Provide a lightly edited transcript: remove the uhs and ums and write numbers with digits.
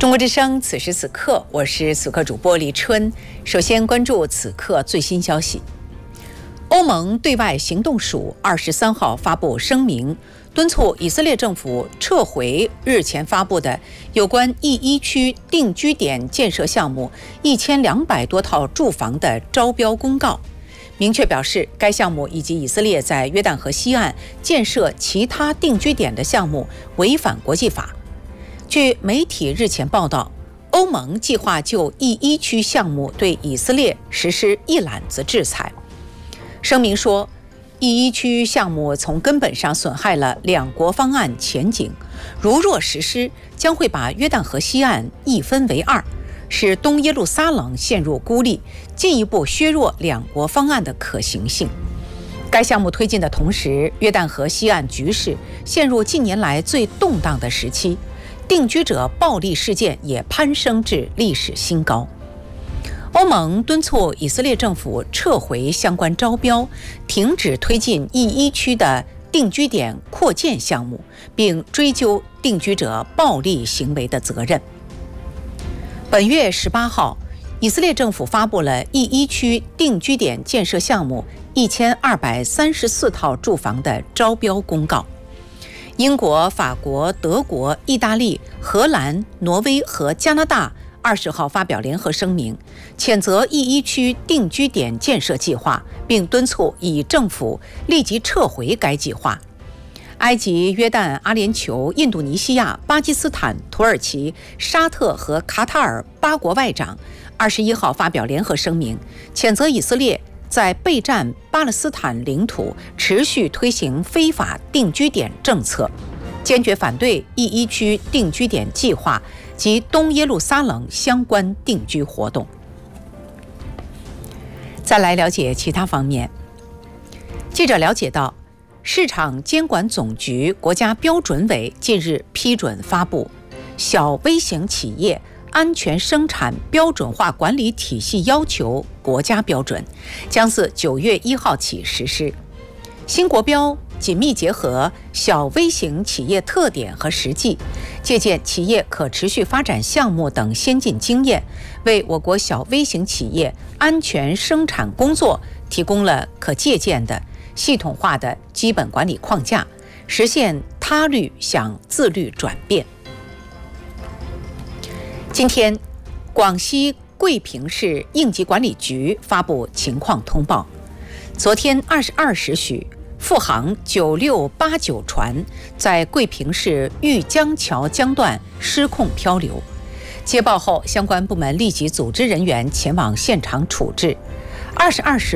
中国之声，此时此刻，我是此刻主播李春。首先关注此刻最新消息。欧盟对外行动署23号发布声明，敦促以色列政府撤回日前发布的有关E1区定居点建设项目1200多套住房的招标公告，明确表示该项目以及以色列在约旦河西岸建设其他定居点的项目违反国际法。据媒体日前报道，欧盟计划就E1区项目对以色列实施一揽子制裁。声明说，E1区项目从根本上损害了两国方案前景，如若实施，将会把约旦河西岸一分为二，使东耶路撒冷陷入孤立，进一步削弱两国方案的可行性。该项目推进的同时，约旦河西岸局势陷入近年来最动荡的时期，定居者暴力事件也攀升至历史新高。欧盟敦促以色列政府撤回相关招标，停止推进E1区的定居点扩建项目，并追究定居者暴力行为的责任。本月18号，以色列政府发布了E1区定居点建设项目1234套住房的招标公告。英国、法国、德国、意大利、荷兰、挪威和加拿大20号发表联合声明，谴责E1区定居点建设计划，并敦促以政府立即撤回该计划。埃及、约旦、阿联酋、印度尼西亚、巴基斯坦、土耳其、沙特和卡塔尔8国外长21号发表联合声明，谴责以色列在备战巴勒斯坦领土持续推行非法定居点政策，坚决反对E1区定居点计划及东耶路撒冷相关定居活动。再来了解其他方面。记者了解到，市场监管总局国家标准委近日批准发布小微型企业安全生产标准化管理体系要求国家标准，将自9月1号起实施。新国标紧密结合小微型企业特点和实际，借鉴企业可持续发展项目等先进经验，为我国小微型企业安全生产工作提供了可借鉴的系统化的基本管理框架，实现他律向自律转变。今天，广西桂平市应急管理局发布情况通报，昨天22时许，复航9689船在桂平市玉江桥江段失控漂流。接报后，相关部门立即组织人员前往现场处置。22时